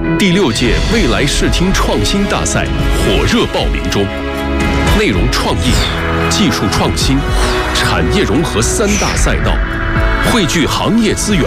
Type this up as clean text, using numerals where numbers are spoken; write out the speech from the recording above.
第6届未来视听创新大赛火热报名中，内容创意、技术创新、产业融合3大赛道，汇聚行业资源。